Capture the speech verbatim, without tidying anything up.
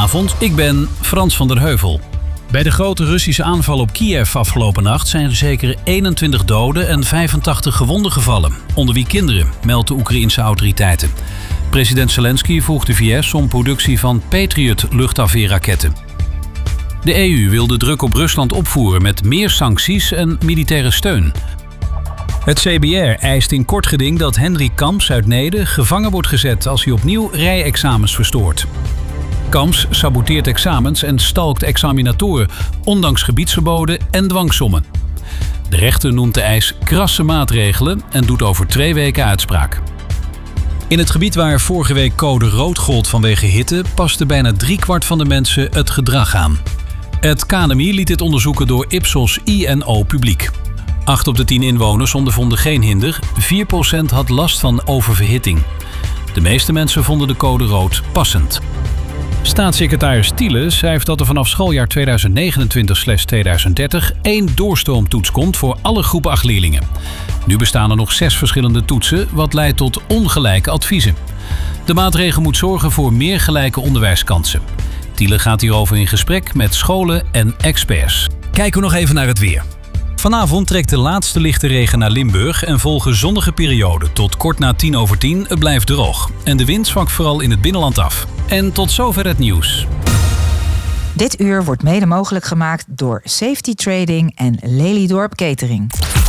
Goedenavond, ik ben Frans van der Heuvel. Bij de grote Russische aanval op Kiev afgelopen nacht zijn er zeker eenentwintig doden en vijfentachtig gewonden gevallen, onder wie kinderen, meldt de Oekraïense autoriteiten. President Zelensky vroeg de V S om productie van Patriot luchtafweerraketten. De E U wil de druk op Rusland opvoeren met meer sancties en militaire steun. Het C B R eist in kort geding dat Henry Kamps uit Neede gevangen wordt gezet als hij opnieuw rijexamens verstoort. Kamps saboteert examens en stalkt examinatoren, ondanks gebiedsverboden en dwangsommen. De rechter noemt de eis krasse maatregelen en doet over twee weken uitspraak. In het gebied waar vorige week code rood gold vanwege hitte, paste bijna driekwart van de mensen het gedrag aan. Het K N M I liet dit onderzoeken door Ipsos I N O Publiek. Acht op de tien inwoners ondervonden geen hinder, vier procent had last van oververhitting. De meeste mensen vonden de code rood passend. Staatssecretaris Thiele schrijft dat er vanaf schooljaar tweeduizend negenentwintig tweeduizend dertig één doorstroomtoets komt voor alle groep acht leerlingen. Nu bestaan er nog zes verschillende toetsen, wat leidt tot ongelijke adviezen. De maatregel moet zorgen voor meer gelijke onderwijskansen. Thiele gaat hierover in gesprek met scholen en experts. Kijken we nog even naar het weer. Vanavond trekt de laatste lichte regen naar Limburg en volgen zonnige perioden. Tot kort na tien over tien, het blijft droog. En de wind zwakt vooral in het binnenland af. En tot zover het nieuws. Dit uur wordt mede mogelijk gemaakt door Safety Trading en Lelydorp Catering.